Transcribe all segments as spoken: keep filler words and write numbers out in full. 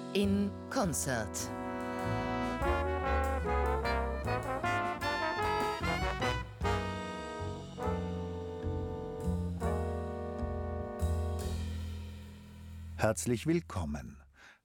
in Konzert. Herzlich willkommen.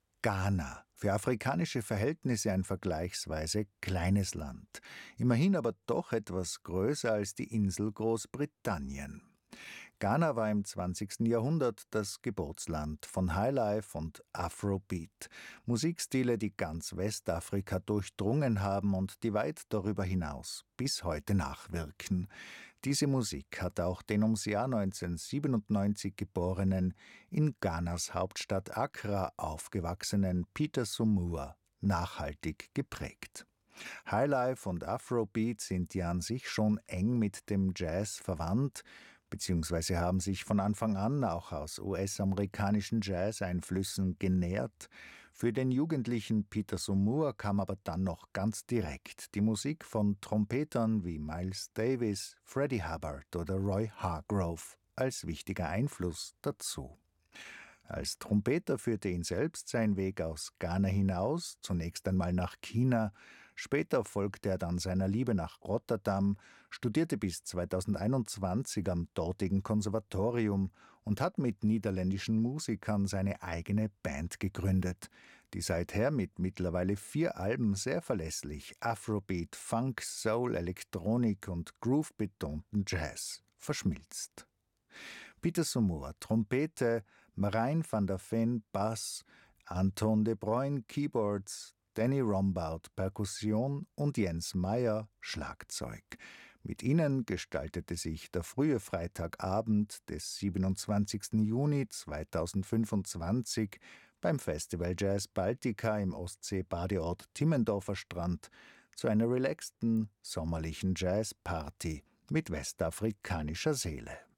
Ghana, für afrikanische Verhältnisse ein vergleichsweise kleines Land, immerhin aber doch etwas größer als die Insel Großbritannien. Ghana war im zwanzigsten Jahrhundert das Geburtsland von Highlife und Afrobeat, Musikstile, die ganz Westafrika durchdrungen haben und die weit darüber hinaus bis heute nachwirken. Diese Musik hat auch den ums Jahr neunzehnhundertsiebenundneunzig geborenen, in Ghanas Hauptstadt Accra aufgewachsenen Peter Sumua nachhaltig geprägt. Highlife und Afrobeat sind ja an sich schon eng mit dem Jazz verwandt, beziehungsweise haben sich von Anfang an auch aus U S-amerikanischen Jazz-Einflüssen genährt. Für den jugendlichen Peter Sumua kam aber dann noch ganz direkt die Musik von Trompetern wie Miles Davis, Freddie Hubbard oder Roy Hargrove als wichtiger Einfluss dazu. Als Trompeter führte ihn selbst sein Weg aus Ghana hinaus, zunächst einmal nach China, später folgte er dann seiner Liebe nach Rotterdam, studierte bis zweitausendeinundzwanzig am dortigen Konservatorium und hat mit niederländischen Musikern seine eigene Band gegründet, die seither mit mittlerweile vier Alben sehr verlässlich Afrobeat, Funk, Soul, Elektronik und Groove-betonten Jazz verschmilzt. Peter Sumua, Trompete, Marijn van der Ven, Bass, Anton de Bruyn, Keyboards, Danny Rombout, Perkussion und Jens Meyer, Schlagzeug. Mit ihnen gestaltete sich der frühe Freitagabend des siebenundzwanzigsten Juni zweitausendfünfundzwanzig beim Festival Jazz Baltica im Ostsee-Badeort Timmendorfer Strand zu einer relaxten, sommerlichen Jazzparty mit westafrikanischer Seele.